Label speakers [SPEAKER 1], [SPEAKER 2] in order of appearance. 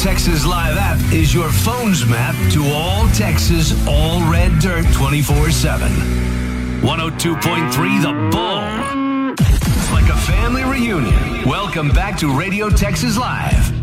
[SPEAKER 1] Texas Live app is your phone's map to all Texas, all red dirt 24/7. 102.3 The Bull. It's like a family reunion. Welcome back to Radio Texas Live.